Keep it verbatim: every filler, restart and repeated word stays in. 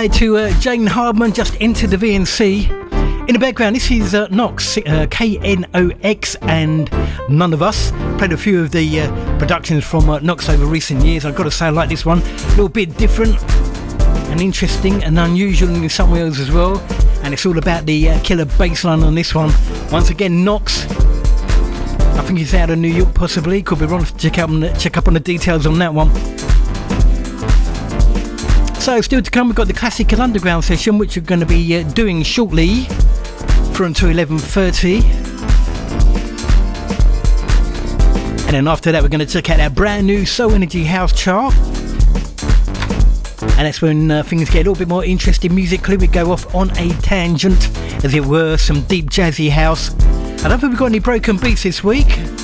goodbye to uh, Jane Hardman, just entered the V N C. In the background, this is uh, Knox, uh, K N O X, and None of Us. Played a few of the uh, productions from uh, Knox over recent years. I've got to say I like this one. A little bit different and interesting and unusual in some ways as well. And it's all about the uh, killer bass line on this one. Once again, Knox. I think he's out of New York possibly. Could be wrong. Check out on the, check up on the details on that one. So still to come, we've got the Classical Underground session, which we're going to be uh, doing shortly for until eleven thirty. And then after that, we're going to check out our brand new Soul Energy House chart. And that's when uh, things get a little bit more interesting musically. We go off on a tangent, as it were, some deep jazzy house. I don't think we've got any broken beats this week.